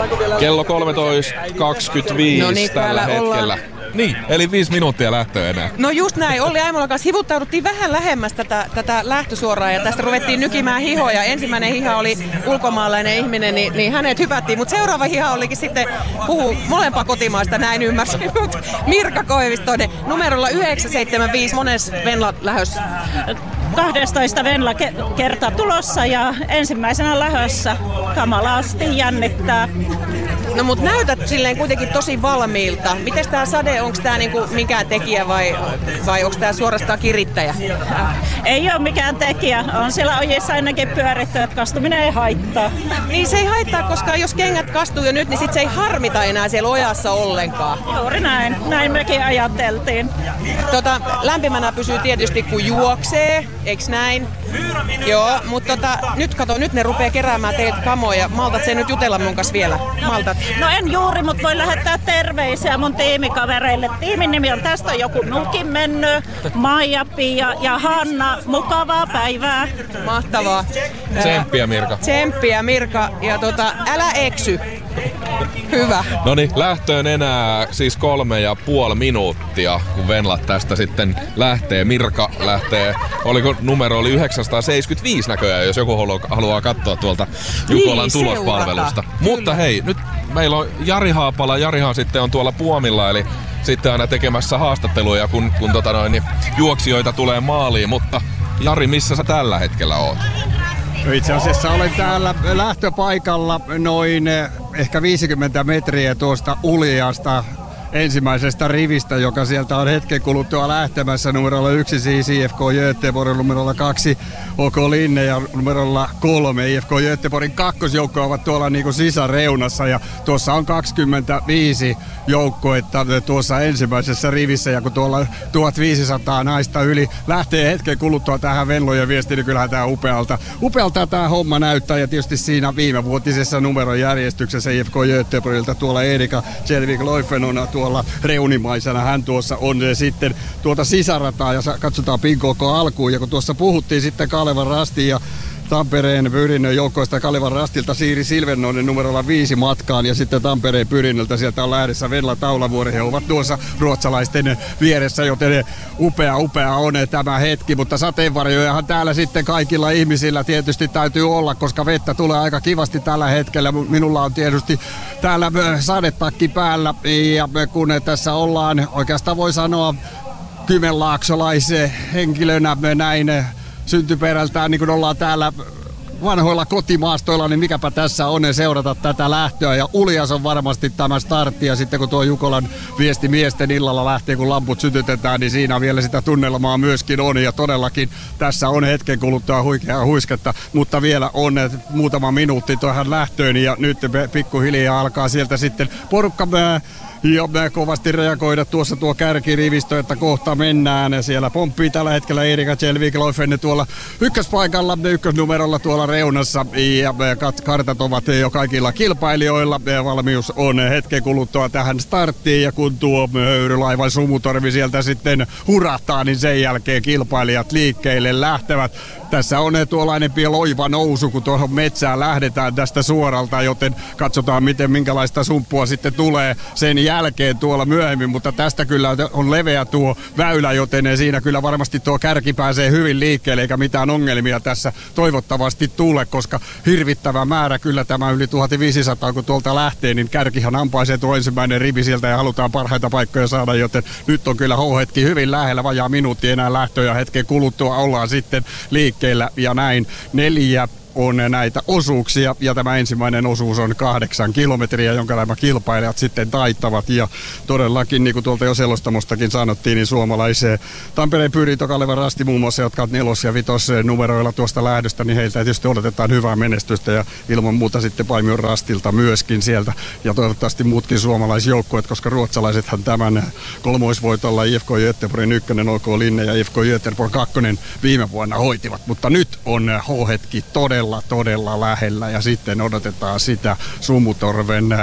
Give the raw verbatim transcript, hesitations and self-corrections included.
Kello kolmetoista kaksikymmentäviisi no niin, tällä hetkellä. Ollaan. Niin, eli viisi minuuttia lähtöä enää. No just näin. Olli Aimolan kanssa hivuttauduttiin vähän lähemmäs tätä, tätä lähtösuoraa ja tästä ruvettiin nykimään hihoja. Ensimmäinen hiha oli ulkomaalainen ihminen, niin, niin hänet hypättiin. Mutta seuraava hiha olikin sitten puhuu molempaa kotimaista, näin ymmärsin. Mirka Koivistoinen numerolla yhdeksän seitsemän viisi. Mones Venla lähössä? kahdestoista Venla ke- kerta tulossa ja ensimmäisenä lähössä. Kamalasti jännittää. No mut näytät silleen kuitenkin tosi valmiilta. Miten tää sade, onko tää niinku mikään tekijä vai, vai onko tää suorastaan kirittäjä? Ei ole mikään tekijä. On siellä ojissa ainakin pyöritty, että kastuminen ei haittaa. Niin se ei haittaa, koska jos kengät kastuu jo nyt, niin sit se ei harmita enää siellä ojassa ollenkaan. Juuri näin. Näin mekin ajateltiin. Tota, lämpimänä pysyy tietysti kun juoksee, eiks näin? Joo, mutta tota, nyt kato, nyt ne rupeaa keräämään teiltä kamoja. Maltat se nyt jutella mun kanssa vielä? Maltat. No en juuri, mutta voin lähettää terveisiä mun tiimikavereille. Tiimin nimi on tästä on joku nukin mennyt. Maija, Pia ja Hanna. Mukavaa päivää. Mahtavaa. Tsemppiä Mirka. Tsemppiä Mirka. Ja tota, älä eksy. Hyvä. Noniin, lähtöön enää siis kolme ja puoli minuuttia, kun Venlat tästä sitten lähtee. Mirka lähtee, oliko numero oli yhdeksänsataaseitsemänkymmentäviisi näköjään, jos joku haluaa, haluaa katsoa tuolta Jukolan niin, tulospalvelusta. Seurata. Mutta hei, nyt meillä on Jari Haapala. Jarihan sitten on tuolla Puomilla, eli sitten aina tekemässä haastatteluja, kun, kun tota noin, niin juoksijoita tulee maaliin. Mutta Jari, missä sä tällä hetkellä oot? Itse asiassa olen täällä lähtöpaikalla noin ehkä viisikymmentä metriä tuosta Uljasta ensimmäisestä rivistä, joka sieltä on hetken kuluttua lähtemässä numerolla yksi siis I F K Göteborg, numerolla kaksi O K Linne ja numerolla kolme I F K Göteborgin kakkosjoukko ovat tuolla niinku sisäreunassa ja tuossa on kaksikymmentäviisi joukkoetta tuossa ensimmäisessä rivissä ja kun tuolla tuhatviisisataa naista yli lähtee hetken kuluttua tähän Venlojen viestiin, niin kyllähän tää upealta. Upealta tää homma näyttää ja tietysti siinä viimevuotisessa numerojärjestyksessä I F K Göteborgilta tuolla Erika Kjellvik-Loifen on tuolla reunimaisena. Hän tuossa on sitten tuota sisärataa ja katsotaan Pinkoko alkuun. Ja kun tuossa puhuttiin sitten Kalevan Rastin ja Tampereen Pyrinnön joukkoista Kalevan Rastilta Siiri Silvennoinen numerolla viisi matkaan ja sitten Tampereen Pyrinnöltä sieltä on lähdössä Venla Taulavuori. He ovat tuossa ruotsalaisten vieressä, joten upea upea on tämä hetki, mutta sateenvarjojahan täällä sitten kaikilla ihmisillä tietysti täytyy olla, koska vettä tulee aika kivasti tällä hetkellä. Minulla on tietysti täällä sadetakki päällä ja kun tässä ollaan oikeastaan voi sanoa kymenlaaksolaisen henkilönä näin syntyperältään, niin kun ollaan täällä vanhoilla kotimaastoilla, niin mikäpä tässä on seurata tätä lähtöä. Ja Uljas on varmasti tämä startti, ja sitten kun tuo Jukolan viesti miesten illalla lähtee, kun lamput sytytetään, niin siinä vielä sitä tunnelmaa myöskin on. Ja todellakin tässä on hetken kuluttua huikeaa huisketta, mutta vielä on muutama minuutti tuohon lähtöön, ja nyt pikkuhiljaa alkaa sieltä sitten porukka ja kovasti reagoida tuossa tuo kärkirivistö, että kohta mennään. Siellä pomppii tällä hetkellä Erika Kjellvik-Loifen tuolla ykköspaikalla, ykkösnumerolla tuolla reunassa. Ja kartat ovat jo kaikilla kilpailijoilla. Valmius on hetken kuluttua tähän starttiin. Ja kun tuo höyrylaivan sumutorvi sieltä sitten hurahtaa, niin sen jälkeen kilpailijat liikkeelle lähtevät. Tässä on tuollainen loiva nousu, kun tuohon metsään lähdetään tästä suoralta, joten katsotaan, miten minkälaista sumppua sitten tulee sen jälkeen tuolla myöhemmin, mutta tästä kyllä on leveä tuo väylä, joten siinä kyllä varmasti tuo kärki pääsee hyvin liikkeelle, eikä mitään ongelmia tässä toivottavasti tule, koska hirvittävä määrä kyllä tämä yli tuhatviisisataa, kun tuolta lähtee, niin kärkihan ampaisee tuo ensimmäinen rivi sieltä ja halutaan parhaita paikkoja saada, joten nyt on kyllä H-hetki hyvin lähellä, vajaa minuutti enää lähtö ja hetken kuluttua ollaan sitten liikkeellä. Ja näin neljä on näitä osuuksia ja tämä ensimmäinen osuus on kahdeksan kilometriä, jonka nämä kilpailijat sitten taittavat ja todellakin, niin kuin tuolta jo selostamostakin sanottiin, niin suomalaiseen Tampereen Pyrintö, Kalevan Rasti muun muassa, jotka ovat nelos- ja vitos numeroilla tuosta lähdöstä, niin heiltä tietysti odotetaan hyvää menestystä ja ilman muuta sitten Paimion Rastilta myöskin sieltä ja toivottavasti muutkin suomalaisjoukkueet, koska ruotsalaisethan tämän kolmoisvoitolla I F K Göteborgin ykkönen, O K Linne ja I F K Göteborg kakkonen viime vuonna hoitivat, mutta nyt on H-hetki todella todella lähellä ja sitten odotetaan sitä Sumutorven